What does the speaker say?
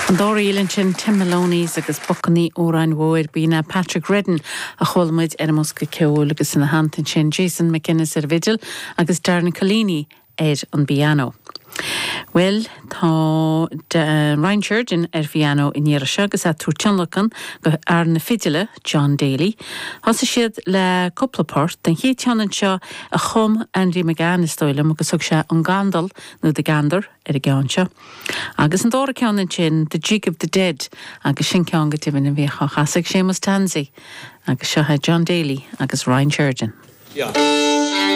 An dóirílann sin Tim Maloney's agus bocanní óráin mhóir bína Patrick Redden a chomhaid ar mosca ceol agus in na hantain sin Jason McInnes ar vigil agus Darren Collini an piano. Well, tá Ryan Sheridan ar piano in Iarasha agus a túrtionlachan go ar na fidile John Daly. Has siad le coplaport den héteanan seo a chum Andy McGann is stoilm agus ug se an gandal nó de gandar ar a gceann seo. Agus an dóra ceannan sin The Jig of the Dead agus sin ceann go tibin an bhécha chasig Seamus Tansey agus seo John Daly agus Ryan Sheridan. Yeah.